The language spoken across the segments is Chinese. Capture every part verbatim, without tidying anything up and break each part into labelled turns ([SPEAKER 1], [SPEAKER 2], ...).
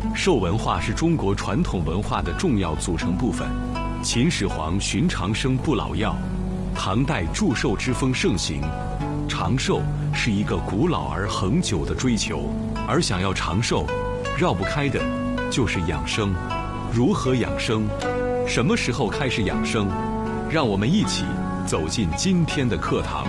[SPEAKER 1] 寿文化是中国传统文化的重要组成部分。秦始皇寻长生不老药，唐代祝寿之风盛行。长寿是一个古老而恒久的追求，而想要长寿，绕不开的就是养生。如何养生？什么时候开始养生？让我们一起走进今天的课堂。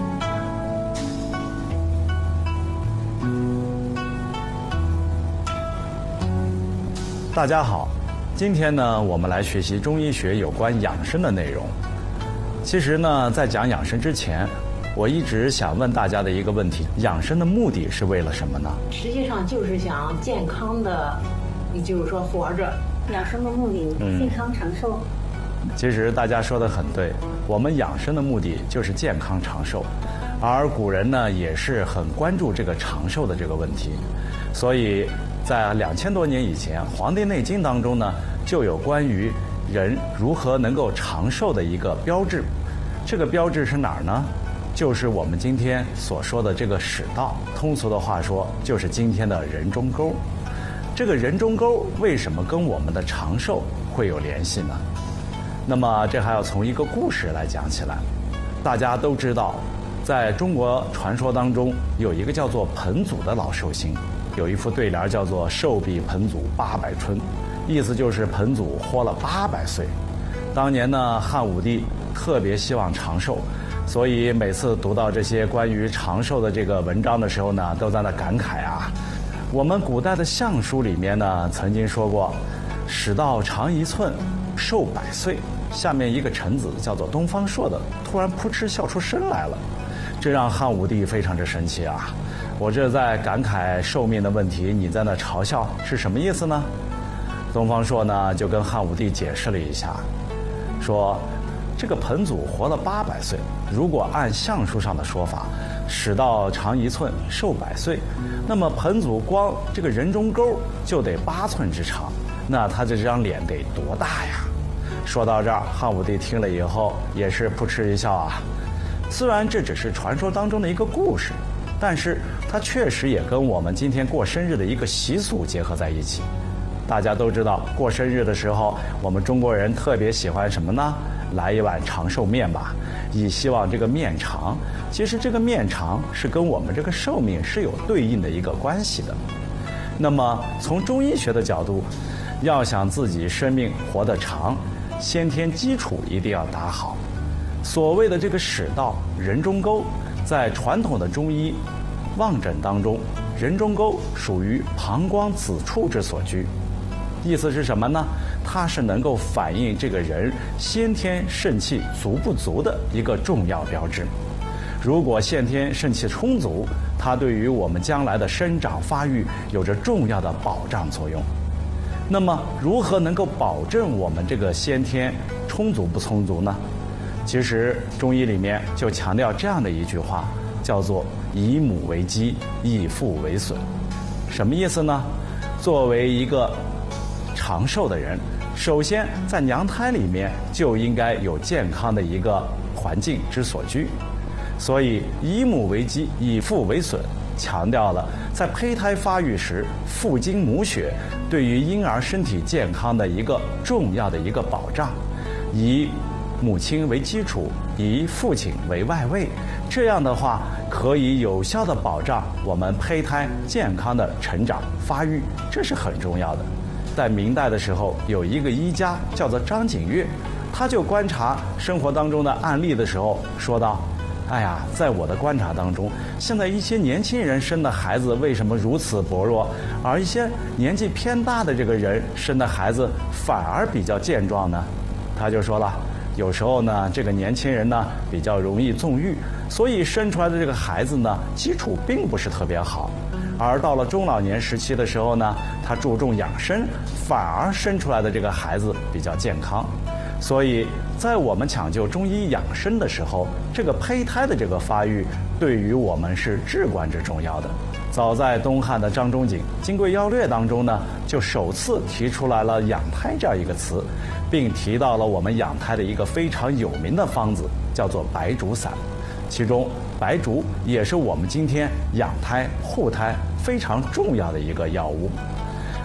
[SPEAKER 2] 大家好，今天呢，我们来学习中医学有关养生的内容。其实呢，在讲养生之前，我一直想问大家的一个问题：养生的目的是为了什么呢？
[SPEAKER 3] 实际上就是想健康的，就是说活着。
[SPEAKER 4] 养生的目的，健康长寿。
[SPEAKER 2] 嗯、其实大家说的很对，我们养生的目的就是健康长寿，而古人呢也是很关注这个长寿的这个问题，所以在两千多年以前，《黄帝内经》当中呢就有关于人如何能够长寿的一个标志。这个标志是哪儿呢？就是我们今天所说的这个食道，通俗的话说，就是今天的人中沟。这个人中沟为什么跟我们的长寿会有联系呢？那么这还要从一个故事来讲起来。大家都知道，在中国传说当中有一个叫做彭祖的老寿星，有一副对联叫做寿比彭祖八百春，意思就是彭祖活了八百岁。当年呢，汉武帝特别希望长寿，所以每次读到这些关于长寿的这个文章的时候呢，都在那感慨啊。我们古代的相书里面呢，曾经说过使道长一寸，寿百岁。下面一个臣子叫做东方朔的突然扑哧笑出声来了，这让汉武帝非常之生气啊。我这在感慨寿命的问题，你在那嘲笑，是什么意思呢？东方朔呢就跟汉武帝解释了一下，说这个彭祖活了八百岁，如果按相书上的说法，使道长一寸，寿百岁，那么彭祖光这个人中沟就得八寸之长，那他这张脸得多大呀？说到这儿，汉武帝听了以后也是扑哧一笑啊。虽然这只是传说当中的一个故事，但是它确实也跟我们今天过生日的一个习俗结合在一起。大家都知道，过生日的时候，我们中国人特别喜欢什么呢？来一碗长寿面吧，以希望这个面长。其实这个面长是跟我们这个寿命是有对应的一个关系的。那么从中医学的角度，要想自己生命活得长，先天基础一定要打好。所谓的这个食道、人中沟，在传统的中医望诊当中，人中沟属于膀胱子处之所居。意思是什么呢？它是能够反映这个人先天肾气足不足的一个重要标志。如果先天肾气充足，它对于我们将来的生长发育有着重要的保障作用。那么如何能够保证我们这个先天充足不充足呢？其实中医里面就强调这样的一句话，叫做以母为基，以父为损。什么意思呢？作为一个长寿的人，首先在娘胎里面就应该有健康的一个环境之所居，所以以母为基，以父为损，强调了在胚胎发育时，父精母血对于婴儿身体健康的一个重要的一个保障，以母亲为基础，以父亲为外围，这样的话可以有效的保障我们胚胎健康的成长发育，这是很重要的。在明代的时候，有一个医家叫做张景岳，他就观察生活当中的案例的时候说道，哎呀，在我的观察当中，现在一些年轻人生的孩子为什么如此薄弱，而一些年纪偏大的这个人生的孩子反而比较健壮呢？他就说了，有时候呢，这个年轻人呢比较容易纵欲，所以生出来的这个孩子呢基础并不是特别好，而到了中老年时期的时候呢，他注重养生，反而生出来的这个孩子比较健康。所以在我们讲究中医养生的时候，这个胚胎的这个发育对于我们是至关之重要的。早在东汉的张仲景《金匮要略》当中呢，就首次提出来了养胎这样一个词，并提到了我们养胎的一个非常有名的方子，叫做白术散。其中白术也是我们今天养胎护胎非常重要的一个药物。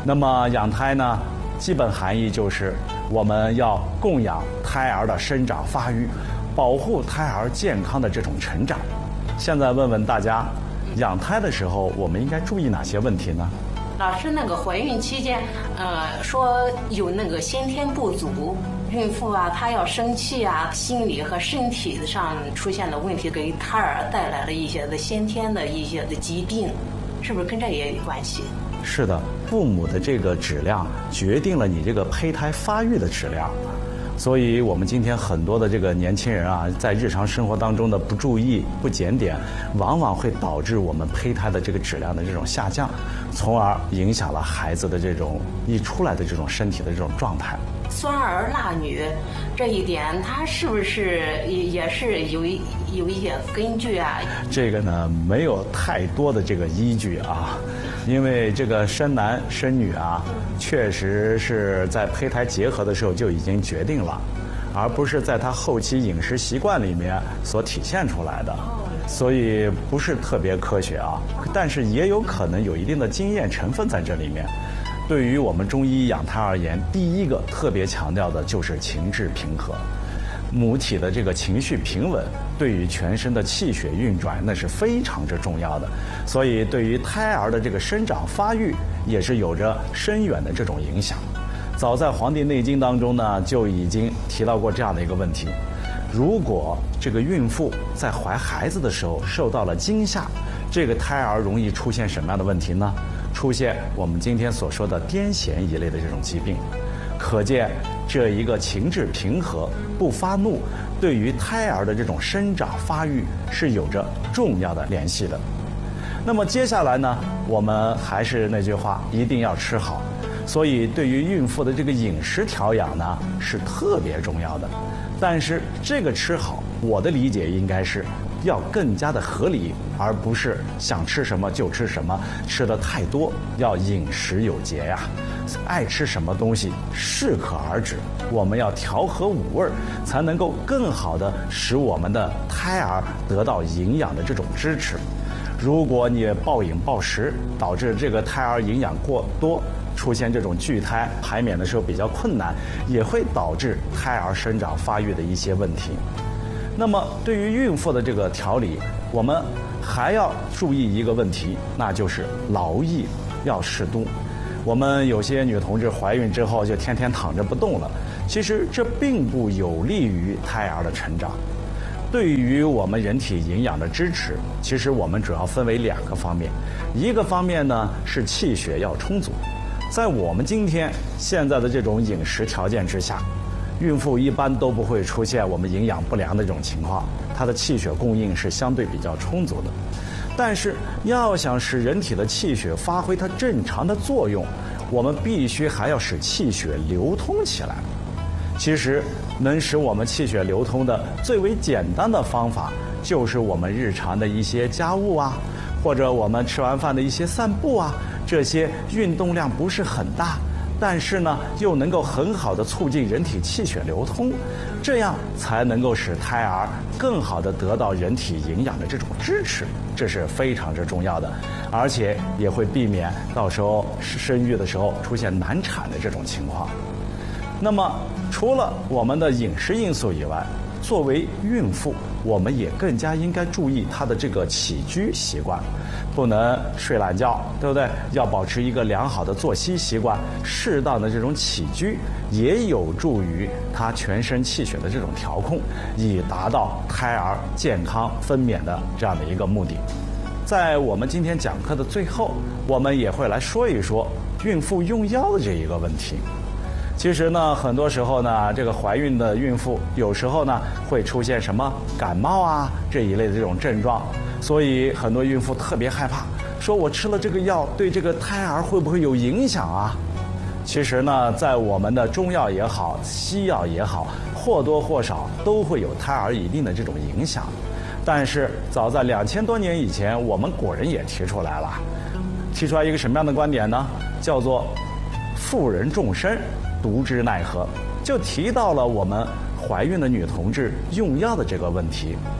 [SPEAKER 2] 那么养胎呢，基本含义就是我们要供养胎儿的生长发育，保护胎儿健康的这种成长。现在问问大家，养胎的时候我们应该注意哪些问题呢？
[SPEAKER 3] 老师，那个怀孕期间，呃，说有那个先天不足，孕妇啊，她要生气啊，心理和身体上出现的问题，给胎儿带来了一些的先天的一些的疾病，是不是跟这也有关系？
[SPEAKER 2] 是的，父母的这个质量决定了你这个胚胎发育的质量。所以我们今天很多的这个年轻人啊，在日常生活当中的不注意、不检点，往往会导致我们胚胎的这个质量的这种下降，从而影响了孩子的这种一出来的这种身体的这种状态。
[SPEAKER 3] 酸儿辣女这一点，它是不是也也是有一有一些根据啊？
[SPEAKER 2] 这个呢，没有太多的这个依据啊，因为这个生男生女啊，确实是在胚胎结合的时候就已经决定了，而不是在他后期饮食习惯里面所体现出来的，所以不是特别科学啊。但是也有可能有一定的经验成分在这里面。对于我们中医养胎而言，第一个特别强调的就是情志平和，母体的这个情绪平稳，对于全身的气血运转那是非常之重要的。所以对于胎儿的这个生长发育也是有着深远的这种影响。早在《黄帝内经》当中呢，就已经提到过这样的一个问题：如果这个孕妇在怀孩子的时候受到了惊吓，这个胎儿容易出现什么样的问题呢？出现我们今天所说的癫痫一类的这种疾病。可见这一个情志平和、不发怒，对于胎儿的这种生长发育是有着重要的联系的。那么接下来呢，我们还是那句话，一定要吃好。所以对于孕妇的这个饮食调养呢，是特别重要的。但是这个吃好，我的理解应该是要更加的合理，而不是想吃什么就吃什么，吃的太多，要饮食有节呀。爱吃什么东西适可而止，我们要调和五味，才能够更好的使我们的胎儿得到营养的这种支持。如果你暴饮暴食，导致这个胎儿营养过多，出现这种巨胎，排娩的时候比较困难，也会导致胎儿生长发育的一些问题。那么对于孕妇的这个调理，我们还要注意一个问题，那就是劳逸要适度。我们有些女同志怀孕之后就天天躺着不动了，其实这并不有利于胎儿的成长。对于我们人体营养的支持，其实我们主要分为两个方面。一个方面呢是气血要充足，在我们今天现在的这种饮食条件之下，孕妇一般都不会出现我们营养不良的这种情况，她的气血供应是相对比较充足的。但是要想使人体的气血发挥它正常的作用，我们必须还要使气血流通起来。其实能使我们气血流通的最为简单的方法，就是我们日常的一些家务啊，或者我们吃完饭的一些散步啊，这些运动量不是很大，但是呢又能够很好的促进人体气血流通，这样才能够使胎儿更好的得到人体营养的这种支持，这是非常之重要的，而且也会避免到时候生育的时候出现难产的这种情况。那么除了我们的饮食因素以外，作为孕妇，我们也更加应该注意她的这个起居习惯，不能睡懒觉，对不对？要保持一个良好的作息习惯，适当的这种起居也有助于她全身气血的这种调控，以达到胎儿健康分娩的这样的一个目的。在我们今天讲课的最后，我们也会来说一说孕妇用药的这一个问题。其实呢，很多时候呢，这个怀孕的孕妇有时候呢会出现什么感冒啊这一类的这种症状，所以很多孕妇特别害怕，说我吃了这个药对这个胎儿会不会有影响啊？其实呢，在我们的中药也好，西药也好，或多或少都会有胎儿一定的这种影响。但是早在两千多年以前，我们古人也提出来了，提出来一个什么样的观点呢？叫做妇人重身，独之奈何，就提到了我们怀孕的女同志用药的这个问题。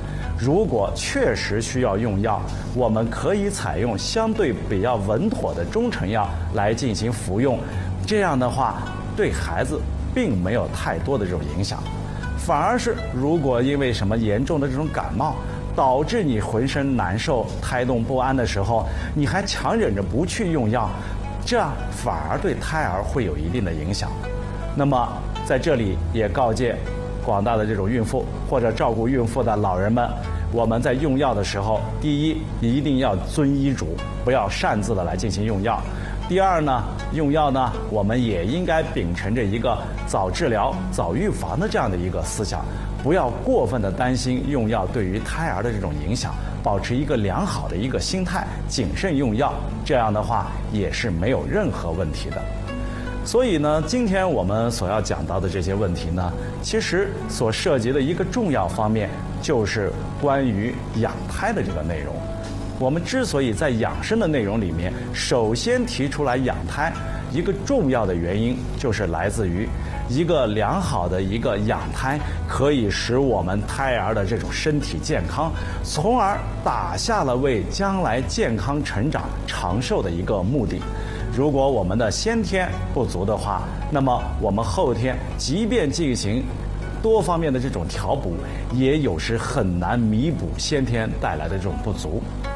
[SPEAKER 2] 如果确实需要用药，我们可以采用相对比较稳妥的中成药来进行服用，这样的话对孩子并没有太多的这种影响。反而是如果因为什么严重的这种感冒，导致你浑身难受、胎动不安的时候，你还强忍着不去用药，这样反而对胎儿会有一定的影响。那么在这里也告诫广大的这种孕妇或者照顾孕妇的老人们，我们在用药的时候，第一一定要遵医嘱，不要擅自的来进行用药。第二呢，用药呢，我们也应该秉承着一个早治疗、早预防的这样的一个思想，不要过分的担心用药对于胎儿的这种影响，保持一个良好的一个心态，谨慎用药，这样的话也是没有任何问题的。所以呢，今天我们所要讲到的这些问题呢，其实所涉及的一个重要方面就是关于养胎的这个内容。我们之所以在养生的内容里面首先提出来养胎，一个重要的原因就是来自于一个良好的一个养胎可以使我们胎儿的这种身体健康，从而打下了为将来健康成长长寿的一个目的。如果我们的先天不足的话，那么我们后天即便进行多方面的这种调补，也有时很难弥补先天带来的这种不足。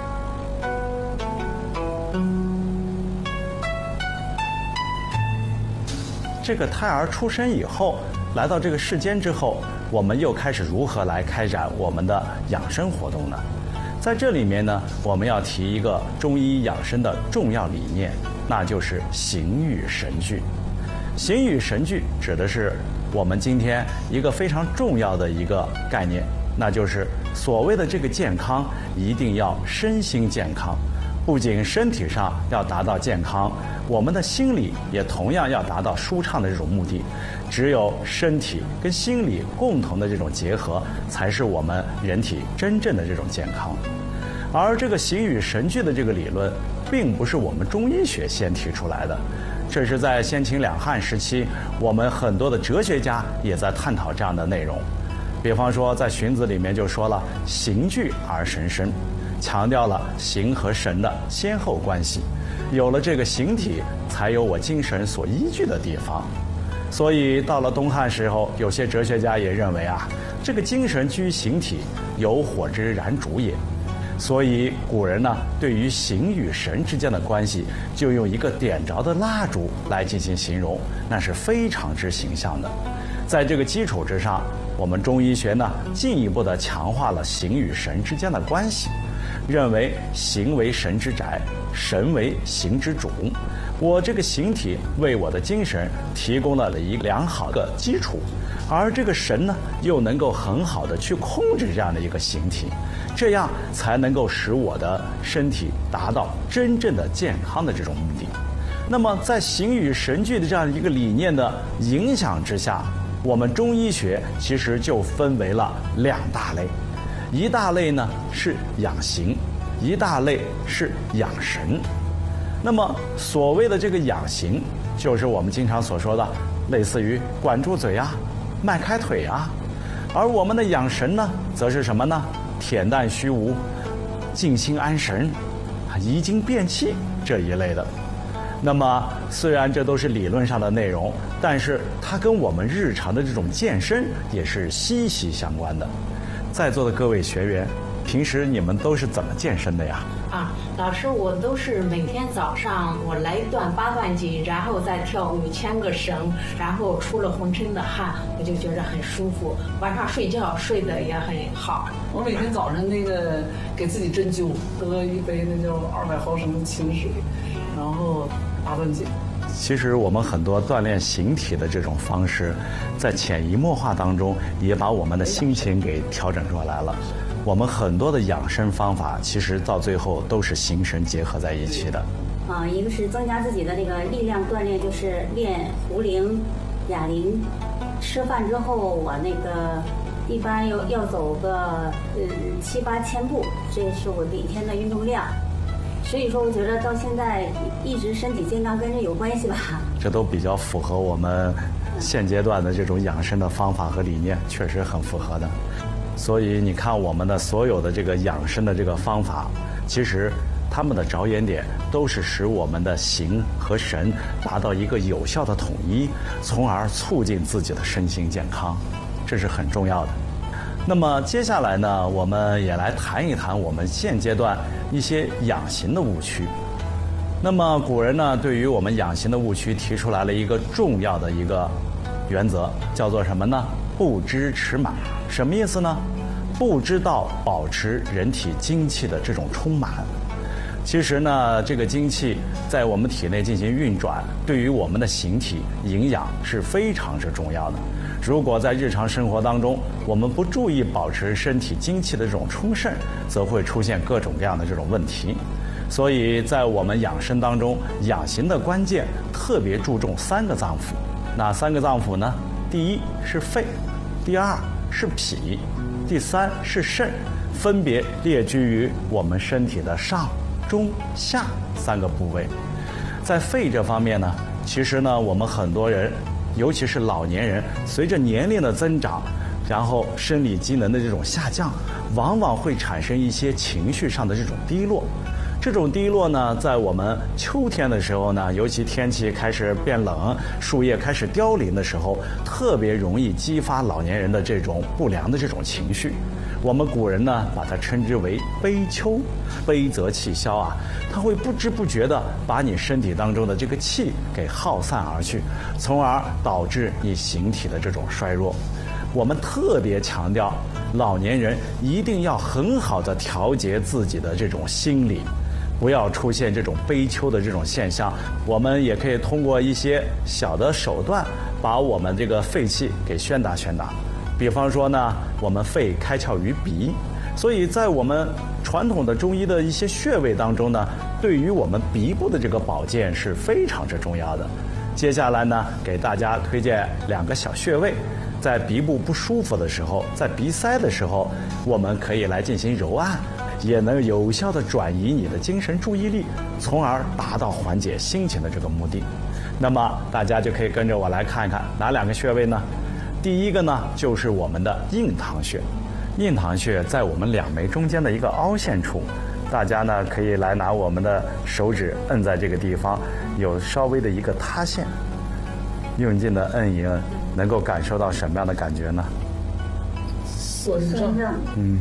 [SPEAKER 2] 这个胎儿出生以后，来到这个世间之后，我们又开始如何来开展我们的养生活动呢？在这里面呢，我们要提一个中医养生的重要理念，那就是形与神俱。形与神俱指的是我们今天一个非常重要的一个概念，那就是所谓的这个健康一定要身心健康，不仅身体上要达到健康，我们的心理也同样要达到舒畅的这种目的。只有身体跟心理共同的这种结合，才是我们人体真正的这种健康。而这个形与神俱的这个理论，并不是我们中医学先提出来的，这是在先秦两汉时期，我们很多的哲学家也在探讨这样的内容。比方说在荀子里面就说了形俱而神生，强调了形和神的先后关系，有了这个形体，才有我精神所依据的地方。所以到了东汉时候，有些哲学家也认为啊，这个精神居形体，有火之燃烛也。所以古人呢，对于形与神之间的关系，就用一个点着的蜡烛来进行形容，那是非常之形象的。在这个基础之上，我们中医学呢，进一步的强化了形与神之间的关系，认为形为神之宅，神为形之主。我这个形体为我的精神提供了一个良好的基础，而这个神呢，又能够很好的去控制这样的一个形体，这样才能够使我的身体达到真正的健康的这种目的。那么在形与神俱的这样一个理念的影响之下，我们中医学其实就分为了两大类，一大类呢是养形，一大类是养神。那么所谓的这个养形，就是我们经常所说的类似于管住嘴啊，迈开腿啊。而我们的养神呢，则是什么呢？恬淡虚无，静心安神，移精变气这一类的。那么虽然这都是理论上的内容，但是它跟我们日常的这种健身也是息息相关的。在座的各位学员，平时你们都是怎么健身的呀？
[SPEAKER 3] 啊，老师，我都是每天早上我来一段八段锦，然后再跳五千个绳，然后出了浑身的汗，我就觉得很舒服。晚上睡觉睡得也很好。
[SPEAKER 5] 我每天早上那个给自己针灸，喝一杯那叫二百毫升的清水，然后八段锦。
[SPEAKER 2] 其实我们很多锻炼形体的这种方式，在潜移默化当中，也把我们的心情给调整过来了。我们很多的养生方法，其实到最后都是形神结合在一起的。
[SPEAKER 4] 啊，一个是增加自己的这个力量锻炼，就是练壶铃、哑铃。吃饭之后，我那个一般要要走个呃七八千步，这是我的一天的运动量。所以说，我觉得到现在一直身体健康跟这有关系吧。
[SPEAKER 2] 这都比较符合我们现阶段的这种养生的方法和理念，确实很符合的。 所以你看我们的所有的这个养生的这个方法，其实他们的着眼点都是使我们的形和神达到一个有效的统一，从而促进自己的身心健康，这是很重要的。那么接下来呢，我们也来谈一谈我们现阶段一些养形的误区。那么古人呢，对于我们养形的误区提出来了一个重要的一个原则，叫做什么呢？不知持满。什么意思呢？不知道保持人体精气的这种充满。其实呢，这个精气在我们体内进行运转，对于我们的形体营养是非常之重要的。如果在日常生活当中，我们不注意保持身体精气的这种充盛，则会出现各种各样的这种问题。所以在我们养生当中，养形的关键特别注重三个脏腑。哪三个脏腑呢？第一是肺，第二是脾，第三是肾，分别列居于我们身体的上、中、下三个部位。在肺这方面呢，其实呢，我们很多人，尤其是老年人，随着年龄的增长，然后生理机能的这种下降，往往会产生一些情绪上的这种低落。这种低落呢，在我们秋天的时候呢，尤其天气开始变冷，树叶开始凋零的时候，特别容易激发老年人的这种不良的这种情绪。我们古人呢，把它称之为悲秋，悲则气消啊，它会不知不觉地把你身体当中的这个气给耗散而去，从而导致你形体的这种衰弱。我们特别强调，老年人一定要很好地调节自己的这种心理，不要出现这种悲秋的这种现象。我们也可以通过一些小的手段，把我们这个肺气给宣达宣达。比方说呢，我们肺开窍于鼻，所以在我们传统的中医的一些穴位当中呢，对于我们鼻部的这个保健是非常之重要的。接下来呢，给大家推荐两个小穴位，在鼻部不舒服的时候，在鼻塞的时候，我们可以来进行揉按，也能有效地转移你的精神注意力，从而达到缓解心情的这个目的。那么大家就可以跟着我来看一看哪两个穴位呢？第一个呢，就是我们的印堂穴。印堂穴在我们两眉中间的一个凹陷处，大家呢可以来拿我们的手指摁在这个地方，有稍微的一个塌陷，用劲的摁一摁，能够感受到什么样的感觉呢？
[SPEAKER 5] 酸胀。
[SPEAKER 2] 嗯，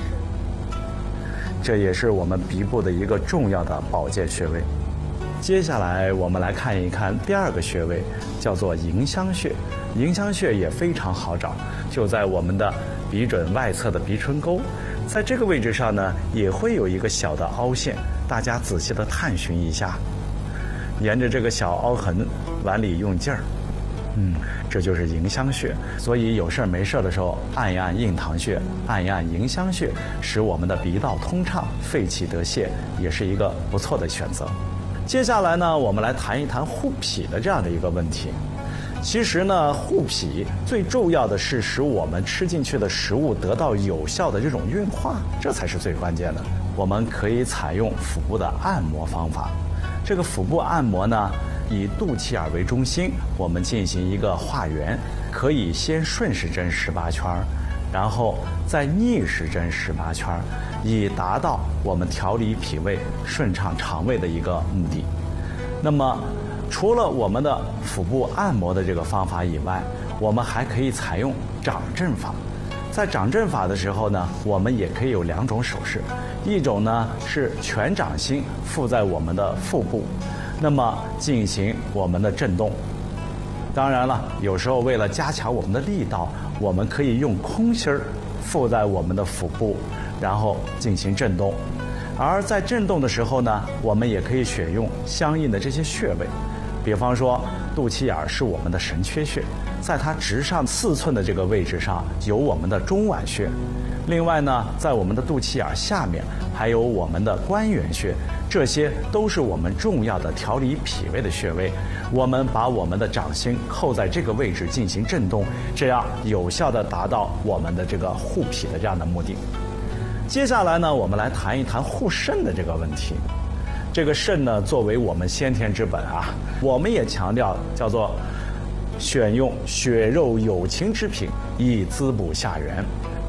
[SPEAKER 2] 这也是我们鼻部的一个重要的保健穴位。接下来我们来看一看第二个穴位，叫做迎香穴。迎香穴也非常好找，就在我们的鼻准外侧的鼻唇沟，在这个位置上呢，也会有一个小的凹陷，大家仔细的探寻一下，沿着这个小凹痕往里用劲儿，嗯，这就是迎香穴。所以有事没事的时候，按一按印堂穴，按一按迎香穴，使我们的鼻道通畅，肺气得泄，也是一个不错的选择。接下来呢，我们来谈一谈护脾的这样的一个问题。其实呢，护脾最重要的是使我们吃进去的食物得到有效的这种运化，这才是最关键的。我们可以采用腹部的按摩方法。这个腹部按摩呢，以肚脐眼为中心，我们进行一个画圆，可以先顺时针十八圈，然后再逆时针十八圈，以达到我们调理脾胃、顺畅肠胃的一个目的。那么除了我们的腹部按摩的这个方法以外，我们还可以采用掌震法。在掌震法的时候呢，我们也可以有两种手势，一种呢是全掌心附在我们的腹部，那么进行我们的震动。当然了，有时候为了加强我们的力道，我们可以用空心儿附在我们的腹部，然后进行震动。而在震动的时候呢，我们也可以选用相应的这些穴位。比方说，肚脐眼是我们的神阙穴，在它直上四寸的这个位置上有我们的中脘穴。另外呢，在我们的肚脐眼下面还有我们的关元穴，这些都是我们重要的调理脾胃的穴位。我们把我们的掌心扣在这个位置进行震动，这样有效地达到我们的这个护脾的这样的目的。接下来呢，我们来谈一谈护肾的这个问题。这个肾呢，作为我们先天之本啊，我们也强调叫做选用血肉有情之品，以滋补下元。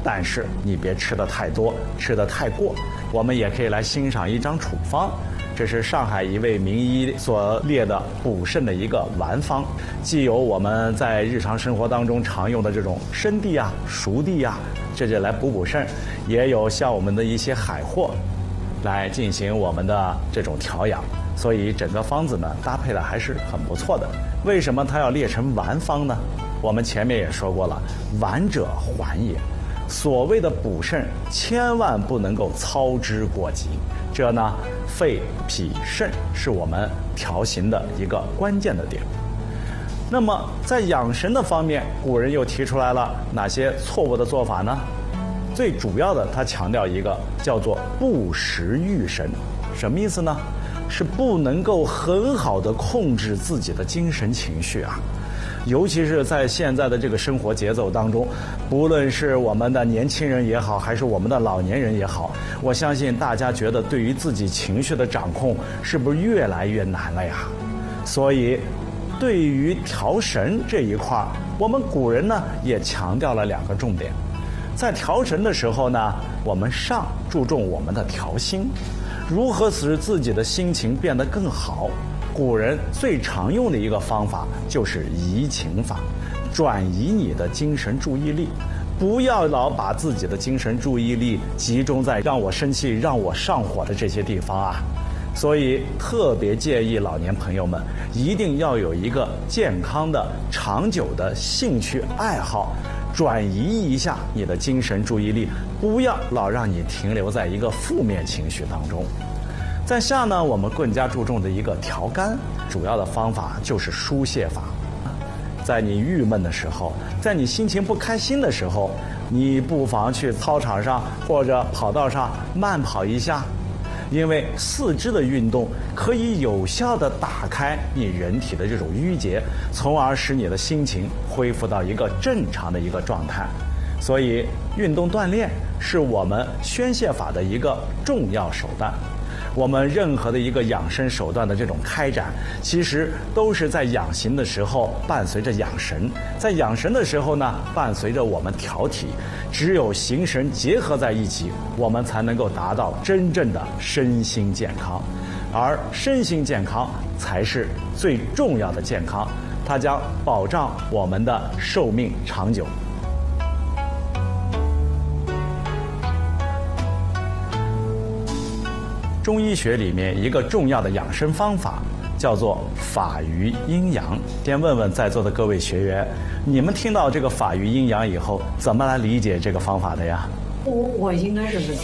[SPEAKER 2] 但是你别吃得太多，吃得太过。我们也可以来欣赏一张处方，这是上海一位名医所列的补肾的一个丸方，既有我们在日常生活当中常用的这种生地啊、熟地啊，这就来补补肾，也有像我们的一些海货来进行我们的这种调养，所以整个方子呢搭配的还是很不错的。为什么它要列成丸方呢？我们前面也说过了，丸者缓也。所谓的补肾，千万不能够操之过急。这呢，肺、脾、肾是我们调行的一个关键的点。那么在养神的方面，古人又提出来了哪些错误的做法呢？最主要的，他强调一个叫做不时御神，什么意思呢？是不能够很好的控制自己的精神情绪啊。尤其是在现在的这个生活节奏当中，不论是我们的年轻人也好，还是我们的老年人也好，我相信大家觉得对于自己情绪的掌控是不是越来越难了呀？所以对于调神这一块，我们古人呢也强调了两个重点。在调神的时候呢，我们上注重我们的调心，如何使自己的心情变得更好。古人最常用的一个方法就是移情法，转移你的精神注意力，不要老把自己的精神注意力集中在让我生气、让我上火的这些地方啊。所以特别建议老年朋友们一定要有一个健康的、长久的兴趣爱好，转移一下你的精神注意力，不要老让你停留在一个负面情绪当中。在下呢，我们更加注重的一个调肝，主要的方法就是疏泄法。在你郁闷的时候，在你心情不开心的时候，你不妨去操场上或者跑道上慢跑一下，因为四肢的运动可以有效地打开你人体的这种郁结，从而使你的心情恢复到一个正常的一个状态。所以运动锻炼是我们宣泄法的一个重要手段。我们任何的一个养生手段的这种开展，其实都是在养形的时候伴随着养神，在养神的时候呢，伴随着我们调体。只有形神结合在一起，我们才能够达到真正的身心健康。而身心健康才是最重要的健康，它将保障我们的寿命长久。中医学里面一个重要的养生方法叫做法于阴阳。先问问在座的各位学员，你们听到这个法于阴阳以后，怎么来理解这个方法的呀？
[SPEAKER 3] 我我应该是